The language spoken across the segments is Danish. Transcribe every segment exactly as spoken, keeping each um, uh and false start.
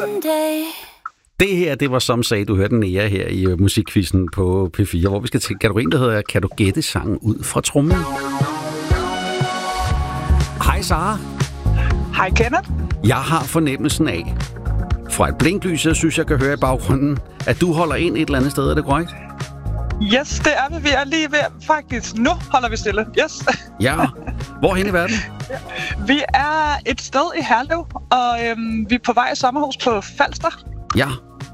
Det her, det var som sagde, du hørte Nea her i uh, musikquizzen på P fire, hvor vi skal til kategorien, der hedder Kan du gætte sangen ud fra trommen? Hej Sara. Hej Kenneth. Jeg har fornemmelsen af, fra et blinklys, jeg synes, jeg kan høre i baggrunden, at du holder ind et eller andet sted, er det korrekt? Yes, det er vi. Vi er lige ved, faktisk. Nu holder vi stille. Yes. Ja. Hvorhen i verden? Vi er et sted i Herlev, og øhm, vi er på vej i sommerhus på Falster. Ja.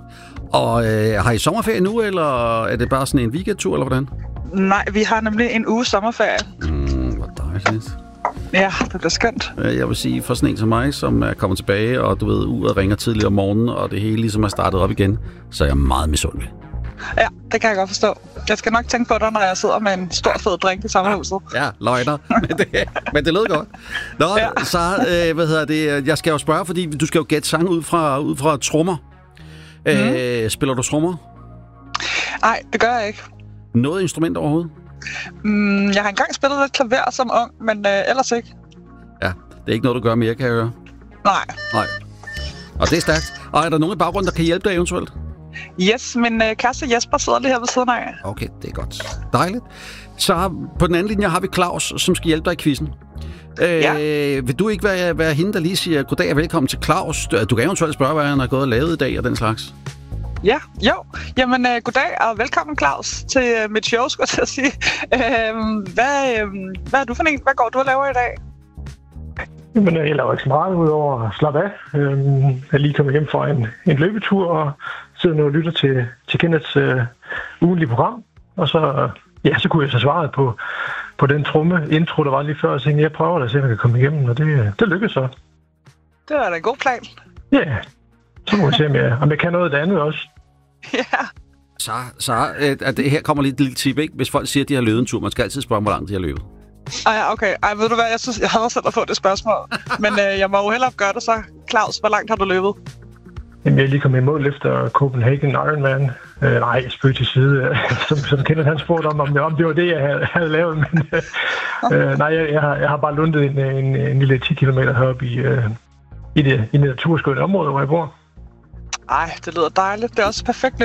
Og øh, har I sommerferie nu, eller er det bare sådan en weekendtur, eller hvordan? Nej, vi har nemlig en uge sommerferie. Mm, hvor dejligt. Ja, det bliver skønt. Jeg vil sige, for sådan en som mig, som er kommet tilbage, og du ved, uret ringer tidligere om morgenen, og det hele ligesom er startet op igen, så er jeg meget misundelig. Ja, det kan jeg godt forstå. Jeg skal nok tænke på dig, når jeg sidder med en stor fed drink i sommerhuset. Ja, løgner. Men det, men det lød godt. Nå, ja. Så øh, hvad hedder det? Jeg skal jo spørge, fordi du skal jo gætte sang ud fra, ud fra trommer. Mm. Øh, spiller du trommer? Nej, det gør jeg ikke. Noget instrument overhovedet? Mm, jeg har engang spillet lidt klaver som ung, men øh, ellers ikke. Ja, det er ikke noget, du gør mere, kan jeg høre? Nej. Nej. Og det er stærkt. Og er der nogen i baggrunden, der kan hjælpe dig eventuelt? Yes, min øh, kæreste Jesper sidder lige her ved siden af. Okay, det er godt. Dejligt. Så på den anden linje har vi Claus, som skal hjælpe dig i quizzen. Ja. Øh, vil du ikke være, være hende, der lige siger goddag og velkommen til Claus? Du kan eventuelt spørge, hvad han har gået og lavet i dag og den slags. Ja, jo. Jamen, øh, goddag og velkommen, Claus, til øh, mit show, skulle jeg sige. Øh, hvad, øh, hvad er du for en? Hvad går du og laver i dag? Jamen, jeg laver ikke så meget udover at slappe af. Jeg er lige kommet hjem fra en, en løbetur og sidder nu og lytter til, til Kenneths øh, ugenlige program. Og så, ja, så kunne jeg så svare på, på den tromme intro, der var lige før, og tænkte, jeg prøver at se, om jeg kan komme igennem, og det, det lykkedes så. Det var da en god plan. Ja, så må vi se, om jeg, om jeg kan noget af det andet også. Ja. Så, så at det her kommer lige et lille tip, ikke? Hvis folk siger, at de har løbet en tur, man skal altid spørge, hvor langt de har løbet. Ah, ja, okay. Ej, ved du hvad, jeg synes, jeg havde selv at få det spørgsmål. Men øh, jeg må jo hellere gøre det så. Claus, hvor langt har du løbet? Jamen, jeg er lige kommet i mål efter Copenhagen Ironman. Øh, nej, spøg til side. som, som Kenneth han spurgte om, om det, om det var det, jeg havde, havde lavet. Men øh, nej, jeg, jeg, har, jeg har bare lundet en, en, en lille ti kilometer heroppe i, øh, i det, i det naturskønne område, hvor jeg bor. Ej, det lyder dejligt. Det er også perfekt.